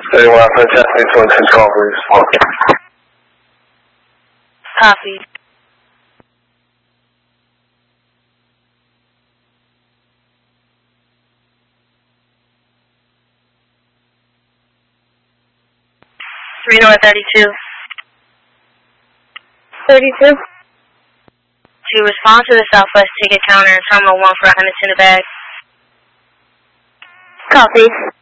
Anyone out fantastic 26 call, please. Copy. Three North 32. 32. To respond to the Southwest ticket counter in Terminal 1 for a Henderson bag. Copy.